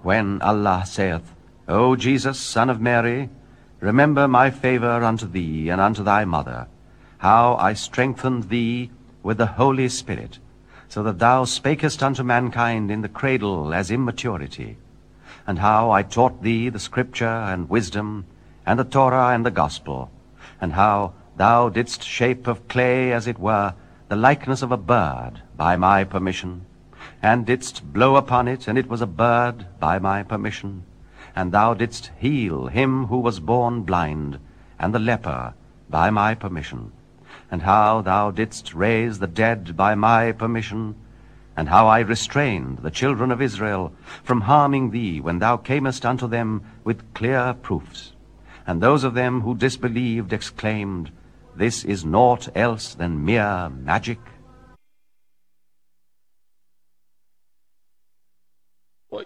when Allah saith, O Jesus, son of Mary, remember my favor unto thee and unto thy mother, how I strengthened thee with the Holy Spirit, so that thou spakest unto mankind in the cradle as in maturity, and how I taught thee the Scripture and wisdom, and the Torah and the Gospel, and how thou didst shape of clay, as it were, the likeness of a bird, by my permission, and didst blow upon it, and it was a bird, by my permission, and thou didst heal him who was born blind, and the leper, by my permission, and how thou didst raise the dead by my permission, and how I restrained the children of Israel from harming thee when thou camest unto them with clear proofs. And those of them who disbelieved exclaimed, This is naught else than mere magic.